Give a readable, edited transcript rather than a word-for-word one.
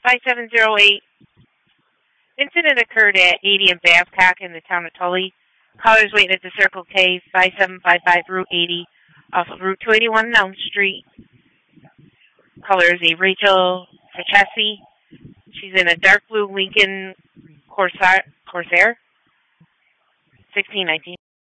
5708. Incident occurred at 80 in Babcock in the town of Tully. Callers waiting at the Circle K, 5755 Route 80, off of Route 281 on Elm Street. Caller is a Rachel Fachesi. She's in a dark blue Lincoln Corsair, 1619.